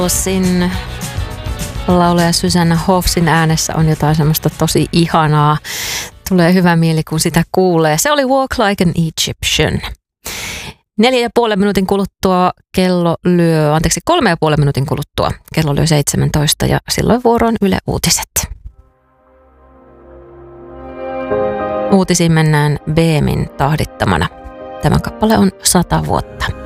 Sin laulaja Susanna Hoffsin äänessä on jotain semmoista tosi ihanaa. Tulee hyvä mieli, kun sitä kuulee. Se oli Walk Like an Egyptian. 3,5 minuutin kuluttua kello lyö 17 ja silloin vuoroon Yle Uutiset. Uutisiin mennään BMin tahdittamana. Tämä kappale on 100 vuotta.